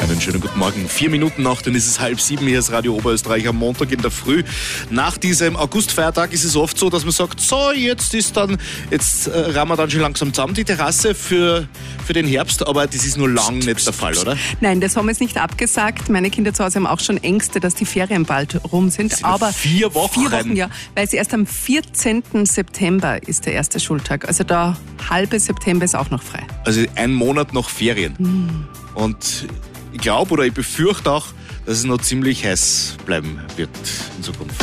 Einen schönen guten Morgen. 4 Minuten nach, dann ist es 6:30. Hier ist Radio Oberösterreich am Montag in der Früh. Nach diesem Augustfeiertag ist es oft so, dass man sagt, so, jetzt rahmen wir dann schon langsam zusammen die Terrasse für den Herbst, aber das ist nur lang nicht der Fall, oder? Nein, der Sommer ist nicht abgesagt. Meine Kinder zu Hause haben auch schon Ängste, dass die Ferien bald rum sind. Aber 4 Wochen. 4 Wochen, ja, weil es erst am 14. September ist der erste Schultag. Also der halbe September ist auch noch frei. Also ein Monat noch Ferien. Und ich glaube oder ich befürchte auch, dass es noch ziemlich heiß bleiben wird in Zukunft.